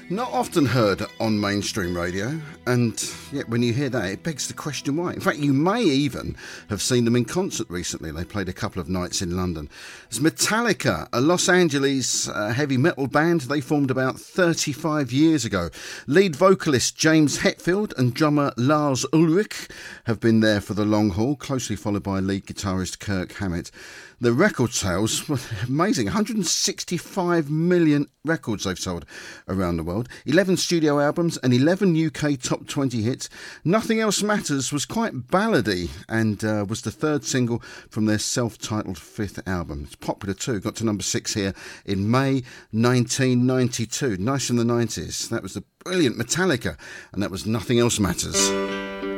Not often heard on mainstream radio, and yet when you hear that, it begs the question why. In fact, you may even have seen them in concert recently. They played a couple of nights in London. It's Metallica, a Los Angeles heavy metal band. They formed about 35 years ago. Lead vocalist James Hetfield and drummer Lars Ulrich have been there for the long haul, closely followed by lead guitarist Kirk Hammett. The record sales were amazing. 165 million records they've sold around the world. 11 studio albums and 11 UK top 20 hits. Nothing Else Matters was quite ballady and was the third single from their self-titled fifth album. It's popular too. Got to number 6 here in May 1992. Nice from the 90s. That was the brilliant Metallica, and that was Nothing Else Matters.